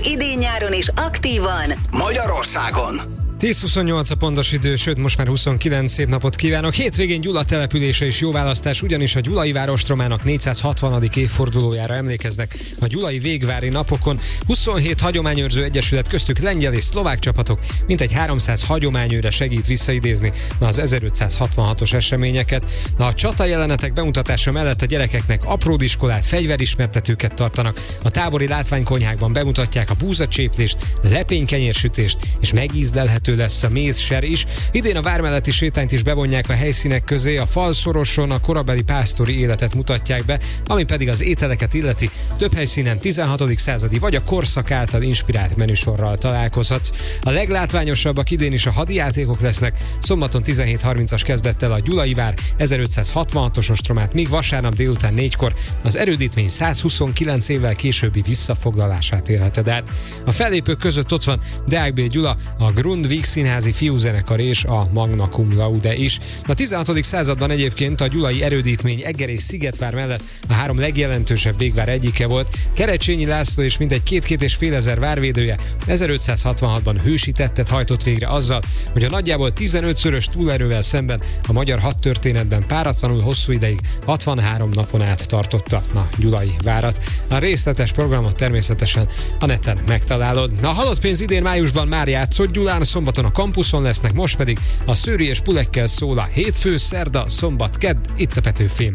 idén-nyáron is aktívan Magyarországon. 10-28 a pontos idő, sőt most már 29, szép napot kívánok. Hétvégén Gyula települése és jó választás, ugyanis a Gyulai várostromának 460. évfordulójára emlékeznek a Gyulai végvári napokon. 27 hagyományőrző egyesület, köztük lengyel és szlovák csapatok mintegy 300 hagyományőre segít visszaidézni az 1566-os eseményeket. A csata jelenetek bemutatása mellett a gyerekeknek apródiskolát, fegyverismertetőket tartanak, a tábori látványkonyhákban bemutatják a búzacséplést, lepénykenyérsütést és megízlelhető lesz a mézser is. Idén a vármelletti sétányt is bevonják a helyszínek közé, a falszoroson a korabeli pásztori életet mutatják be, ami pedig az ételeket illeti. Több helyszínen 16. századi vagy a korszak által inspirált menüsorral találkozhatsz. A leglátványosabbak idén is a hadijátékok lesznek. Szombaton 17:30-as kezdettel a Gyulai vár 1566-os ostromát, míg vasárnap délután 4-kor az erődítmény 129 évvel későbbi visszafoglalását élheted át. A fellépők között ott van Deák B. Gyula, a Grundtvig színházi fiúzenekar és a Magna Cum Laude is. A 16. században egyébként a gyulai erődítmény Egger és Szigetvár mellett a 3 legjelentősebb végvár egyike volt. Kerecsényi László és mintegy 2-2,5 ezer várvédője 1566-ban hősi tettet hajtott végre azzal, hogy a nagyjából 15-szörös túlerővel szemben a magyar hadtörténetben páratlanul hosszú ideig 63 napon át tartotta a Gyulai várat. A részletes programot természetesen a neten megtalálod. A halott pénz idén májusban már játszott Gyulán, szombaton a kampuszon lesznek, most pedig a Szőri és Pulekkel szól a hétfő, szerda, szombat, kedd, itt a Petőfém.